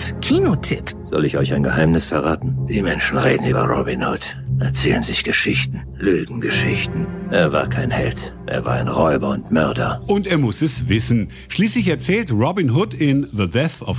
Kinotipp. Soll ich euch ein Geheimnis verraten? Die Menschen reden über Robin Hood, erzählen sich Geschichten, Lügengeschichten. Er war kein Held, er war ein Räuber und Mörder. Und er muss es wissen. Schließlich erzählt Robin Hood in The Death of